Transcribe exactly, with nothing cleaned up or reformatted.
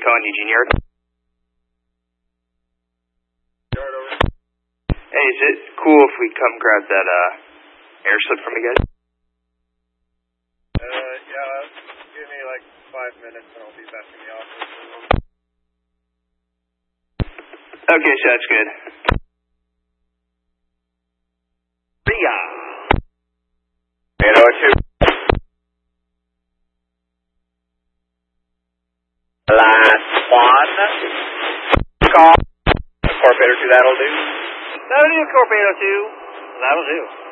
calling Eugene Yard. Yard over. Hey, is it cool if we come grab that uh, air slip from you guys? Uh, yeah, give me like five minutes and I'll be back in the office. Okay, so that's good. Ria. eight oh two. Last one. Call. Corp eight oh two, that'll do. That'll do, Corp eight oh two. That'll do.